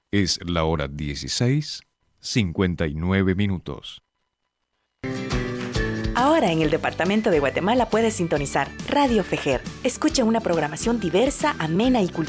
Es la hora 16:59. Ahora en el departamento de Guatemala puedes sintonizar Radio Fejer. Escucha una programación diversa, amena y cultural